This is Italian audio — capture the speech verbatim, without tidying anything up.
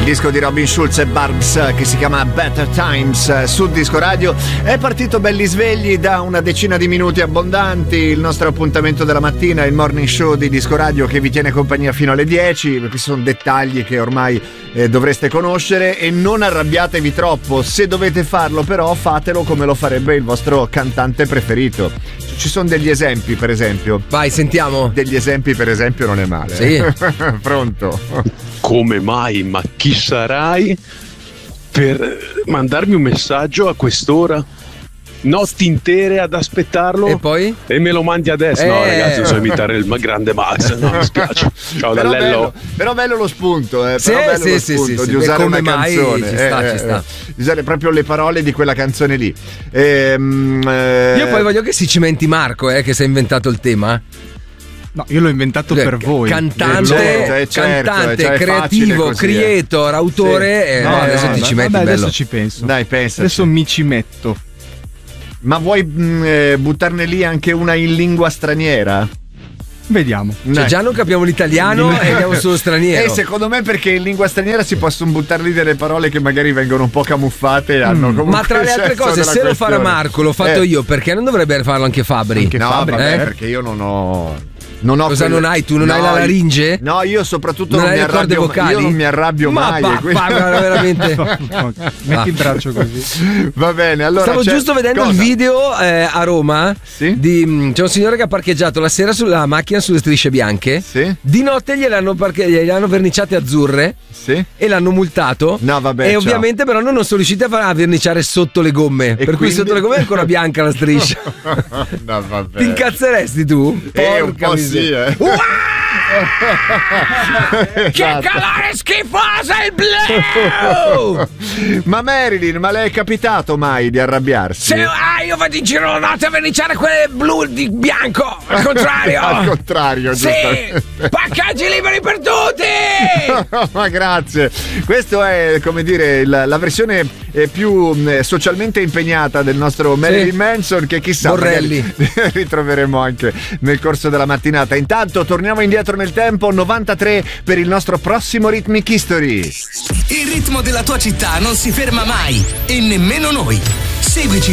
disco di Robin Schulz e Barbs che si chiama Better Times su Disco Radio. È partito belli svegli da una decina di minuti abbondanti il nostro appuntamento della mattina, il morning show di Disco Radio che vi tiene compagnia fino alle dieci. Questi sono dettagli che ormai eh, dovreste conoscere e non arrabbiatevi troppo. Se dovete farlo però fatelo come lo farebbe il vostro cantante preferito. Ci sono degli esempi, per esempio. Vai, sentiamo. Degli esempi, per esempio, non è male. Sì. Pronto? Come mai? Ma chi sarai per mandarmi un messaggio a quest'ora? Notti intere ad aspettarlo e poi? E me lo mandi adesso? Eh. No, ragazzi, non so imitare il grande Max. No, mi spiace. Ciao, però Dallello. bello, però bello lo spunto, eh. Sì, però bello sì, lo sì, spunto sì, di sì. usare Come una mai canzone. ci sta, eh, ci sta. Eh, di usare proprio le parole di quella canzone lì. Ehm, eh, Io poi voglio che si cimenti Marco, eh, che si è inventato il tema. No, io l'ho inventato per voi. Cantante, Certo, eh, certo, cantante cioè, è creativo, facile così, eh. creator, autore. Sì. eh, No, no, no, adesso no, ti no, ci metti, Vabbè, bello. adesso ci penso. Dai, pensaci. Adesso mi ci metto. Ma vuoi mh, eh, buttarne lì anche una in lingua straniera? Vediamo. Cioè, Dai. già non capiamo l'italiano e andiamo sullo straniero. E secondo me perché in lingua straniera si possono buttare lì delle parole che magari vengono un po' camuffate e hanno comunque Ma tra le altre il senso cose, della se lo farà questione. Marco, l'ho fatto Eh, io, perché non dovrebbe farlo anche Fabri? No, Fabri, vabbè, eh? perché io non ho. Non ho Cosa quelle- non hai? Tu non No, hai la laringe? No, io soprattutto Non non, hai mi le corde arrabbio vocali? Io non mi arrabbio Ma mai. pa- e quindi- pa- guarda, veramente. Metti il braccio così. Va bene, allora. Stavo c'è- giusto vedendo cosa? il video eh, a Roma. Sì? Di, mh, c'è un signore che ha parcheggiato la sera sulla macchina sulle strisce bianche. Sì? Di notte gliel'hanno, parche- gliel'hanno verniciate azzurre. Sì? E l'hanno multato. No, vabbè, E ciao. ovviamente però non sono riusciti a, far- a verniciare sotto le gomme. per cui quindi? sotto le gomme è ancora bianca la striscia. No, vabbè. Ti incazzeresti tu? Eh, un po' sì, miseria. eh. Che Esatto. calore schifoso il blu! Ma Marilyn, ma le è capitato mai di arrabbiarsi? Se, ah, io vado in giro la notte a verniciare quelle blu di bianco. Al contrario. Al contrario, Sì, giustamente. paccaggi liberi per tutti. Ma grazie. Questo è, come dire, la, la versione eh, più eh, socialmente impegnata del nostro Marilyn Manson, che chissà Borrelli. magari ritroveremo anche nel corso della mattinata. Intanto torniamo indietro nel tempo, novantatré per il nostro prossimo Rhythmic History. Il ritmo della tua città non si ferma mai e nemmeno noi. Seguici